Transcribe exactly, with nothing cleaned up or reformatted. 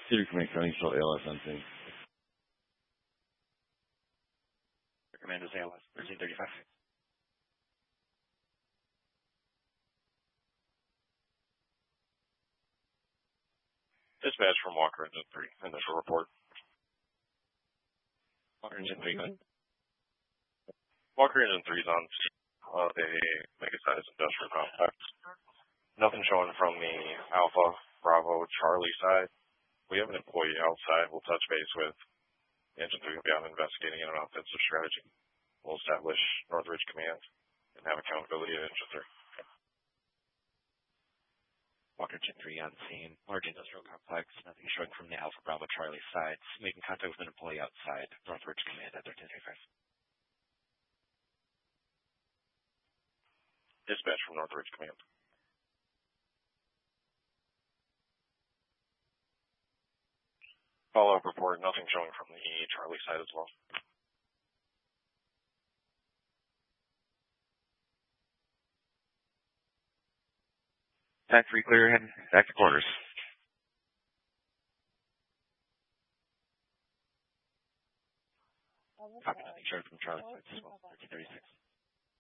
Cedar Command County, so A L S on scene. Command is A L S thirteen thirty-five. Dispatch from Walker Engine three. Initial report. Walker Engine three, go ahead. Walker Engine three is on uh, the mega-sized industrial complex. Nothing showing from the Alpha, Bravo, Charlie side. We have an employee outside. We'll touch base with Engine three. Will be out investigating an offensive strategy. We'll establish Northridge Command and have accountability at Engine three. Walker Engine three on scene. Large industrial complex. Nothing showing from the Alpha, Bravo, Charlie sides. Making contact with an employee outside. Northridge Command at thirteen thirty-five. Dispatch from Northridge Command. Follow-up report, nothing showing from the Charlie side as well. Time three clear and back to quarters. Copy, nothing showing from Charlie side as well. thirteen thirty-six.